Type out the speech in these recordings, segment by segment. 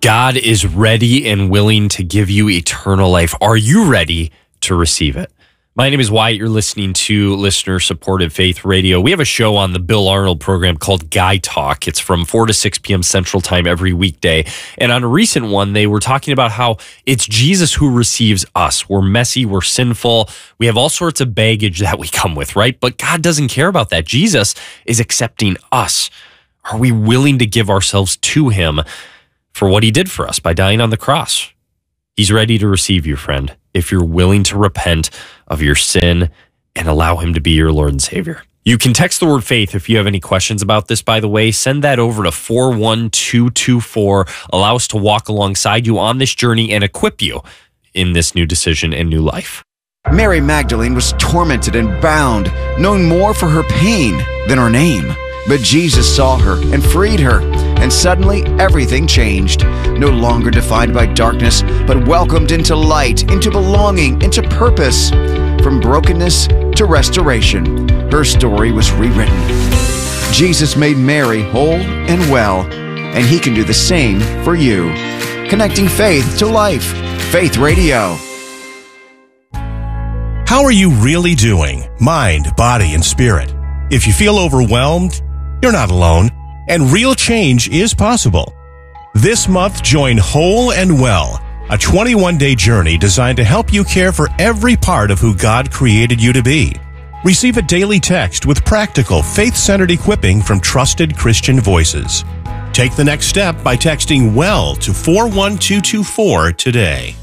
God is ready and willing to give you eternal life. Are you ready to receive it? My name is Wyatt. You're listening to listener-supported Faith Radio. We have a show on the Bill Arnold program called Guy Talk. It's from 4 to 6 p.m. Central Time every weekday. And on a recent one, they were talking about how it's Jesus who receives us. We're messy. We're sinful. We have all sorts of baggage that we come with, right? But God doesn't care about that. Jesus is accepting us. Are we willing to give ourselves to him for what he did for us by dying on the cross? He's ready to receive you, friend, if you're willing to repent of your sin and allow him to be your Lord and Savior. You can text the word faith if you have any questions about this, by the way. Send that over to 41224. Allow us to walk alongside you on this journey and equip you in this new decision and new life. Mary Magdalene was tormented and bound, known more for her pain than her name. But Jesus saw her and freed her, and suddenly everything changed. No longer defined by darkness, but welcomed into light, into belonging, into purpose. From brokenness to restoration, her story was rewritten. Jesus made Mary whole and well, and he can do the same for you. Connecting faith to life. Faith Radio. How are you really doing? Mind, body, and spirit. If you feel overwhelmed, you're not alone, and real change is possible. This month, join Whole and Well, a 21-day journey designed to help you care for every part of who God created you to be. Receive a daily text with practical, faith-centered equipping from trusted Christian voices. Take the next step by texting WELL to 41224 today.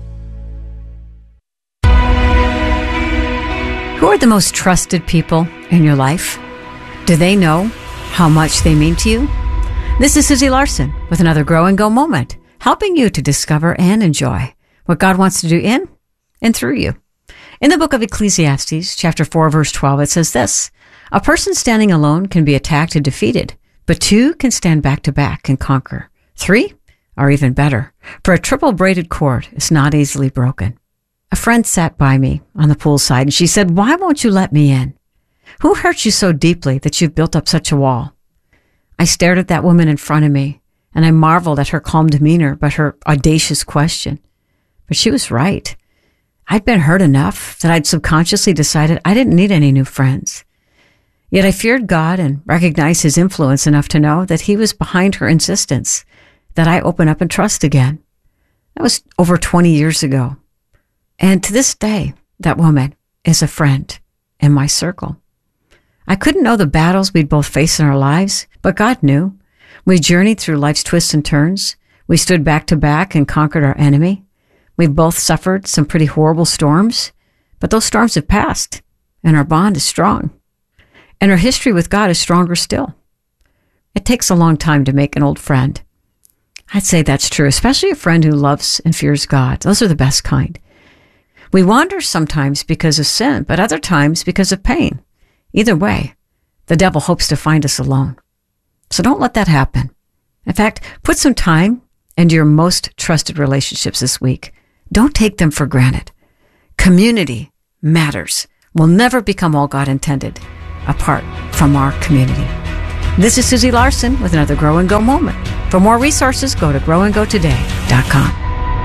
Who are the most trusted people in your life? Do they know how much they mean to you? This is Susie Larson with another Grow and Go moment, helping you to discover and enjoy what God wants to do in and through you. In the book of Ecclesiastes, chapter 4, verse 12, it says this: a person standing alone can be attacked and defeated, but two can stand back to back and conquer. Three are even better, for a triple braided cord is not easily broken. A friend sat by me on the poolside and she said, "Why won't you let me in? Who hurt you so deeply that you've built up such a wall?" I stared at that woman in front of me, and I marveled at her calm demeanor, but her audacious question. But she was right. I'd been hurt enough that I'd subconsciously decided I didn't need any new friends. Yet I feared God and recognized his influence enough to know that he was behind her insistence that I open up and trust again. That was over 20 years ago. And to this day, that woman is a friend in my circle. I couldn't know the battles we'd both face in our lives, but God knew. We journeyed through life's twists and turns. We stood back to back and conquered our enemy. We both suffered some pretty horrible storms, but those storms have passed, and our bond is strong. And our history with God is stronger still. It takes a long time to make an old friend. I'd say that's true, especially a friend who loves and fears God. Those are the best kind. We wander sometimes because of sin, but other times because of pain. Either way, the devil hopes to find us alone. So don't let that happen. In fact, put some time into your most trusted relationships this week. Don't take them for granted. Community matters. We'll never become all God intended apart from our community. This is Susie Larson with another Grow and Go moment. For more resources, go to growandgotoday.com.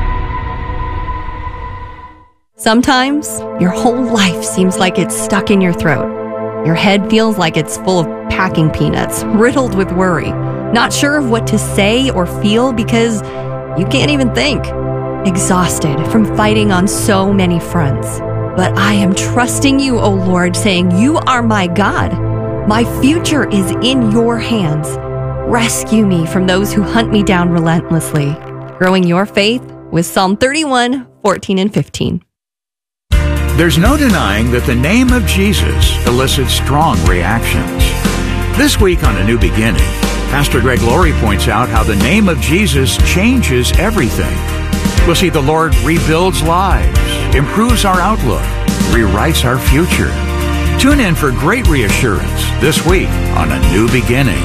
Sometimes your whole life seems like it's stuck in your throat. Your head feels like it's full of packing peanuts, riddled with worry, not sure of what to say or feel because you can't even think. Exhausted from fighting on so many fronts. But I am trusting you, O Lord, saying, "You are my God. My future is in your hands. Rescue me from those who hunt me down relentlessly." Growing your faith with Psalm 31, 14 and 15. There's no denying that the name of Jesus elicits strong reactions. This week on A New Beginning, Pastor Greg Laurie points out how the name of Jesus changes everything. We'll see the Lord rebuilds lives, improves our outlook, rewrites our future. Tune in for great reassurance this week on A New Beginning.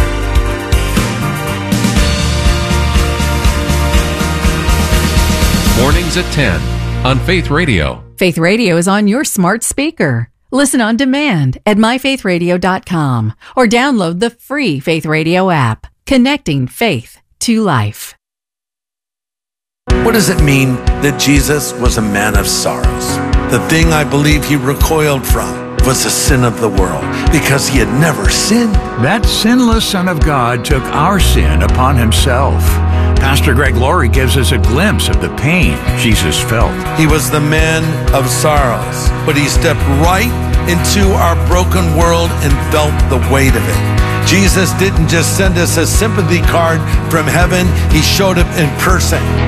Mornings at 10 on Faith Radio. Faith Radio is on your smart speaker. Listen on demand at myfaithradio.com or download the free Faith Radio app, connecting faith to life. What does it mean that Jesus was a man of sorrows? The thing I believe he recoiled from was the sin of the world, because he had never sinned. That sinless Son of God took our sin upon himself. Pastor Greg Laurie gives us a glimpse of the pain Jesus felt. He was the man of sorrows, but he stepped right into our broken world and felt the weight of it. Jesus didn't just send us a sympathy card from heaven, he showed up in person.